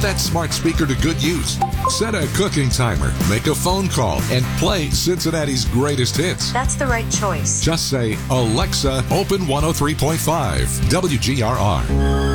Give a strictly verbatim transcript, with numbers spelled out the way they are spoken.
that smart speaker to good use. Set a cooking timer, make a phone call, and play Cincinnati's greatest hits. That's the right choice. Just say, Alexa, open one oh three point five W G R R.